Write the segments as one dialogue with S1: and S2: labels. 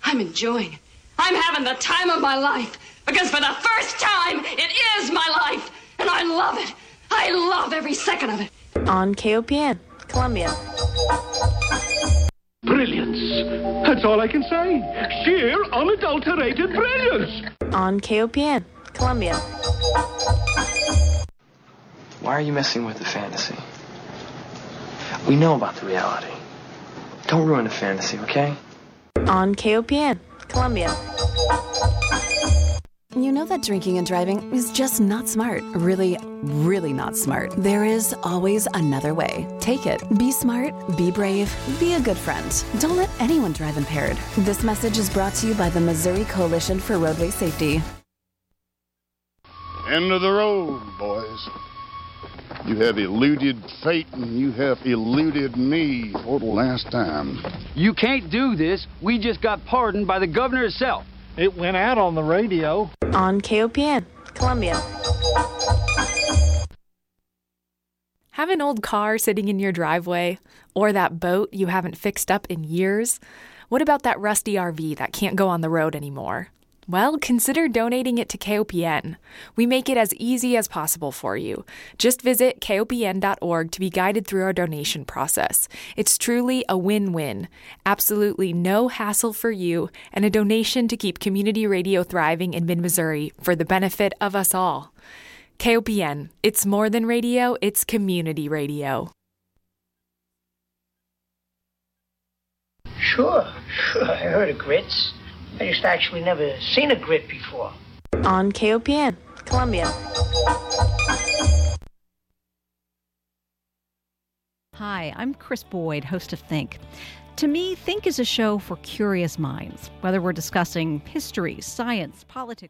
S1: I'm enjoying it. I'm having the time of my life. Because for the first time, it is my life. And I love it. I love every second of it.
S2: On KOPN, Columbia.
S3: Brilliance. That's all I can say. Sheer, unadulterated brilliance.
S2: On KOPN, Columbia.
S4: Why are you messing with the fantasy? We know about the reality. Don't ruin the fantasy, okay?
S2: On KOPN, Columbia.
S5: You know that drinking and driving is just not smart. Really, really not smart. There is always another way. Take it. Be smart, be brave, be a good friend. Don't let anyone drive impaired. This message is brought to you by the Missouri Coalition for Roadway Safety.
S6: End of the road, boys. You have eluded fate and you have eluded me for the last time.
S7: You can't do this. We just got pardoned by the governor himself.
S8: It went out on the radio.
S2: On KOPN, Columbia.
S9: Have an old car sitting in your driveway? Or that boat you haven't fixed up in years? What about that rusty RV that can't go on the road anymore? Well, consider donating it to KOPN. We make it as easy as possible for you. Just visit kopn.org to be guided through our donation process. It's truly a win-win. Absolutely no hassle for you, and a donation to keep community radio thriving in mid-Missouri for the benefit of us all. KOPN, it's more than radio, it's community radio.
S10: Sure, I heard of grits. I just actually never seen a grit before.
S2: On KOPN, Columbia.
S11: Hi, I'm Chris Boyd, host of Think. To me, Think is a show for curious minds, whether we're discussing history, science, politics.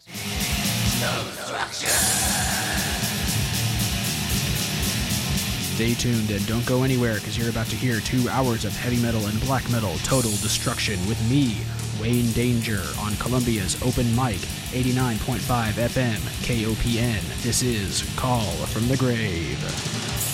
S12: Stay tuned and don't go anywhere, because you're about to hear 2 hours of heavy metal and black metal total destruction with me, Wayne Danger, on Columbia's Open Mic, 89.5 FM, KOPN. This is Call from the Grave.